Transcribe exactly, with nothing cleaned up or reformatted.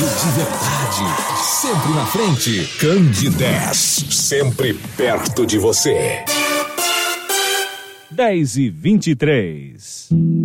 de verdade. Sempre na frente. Candidez. Sempre perto de você. dez e vinte e três.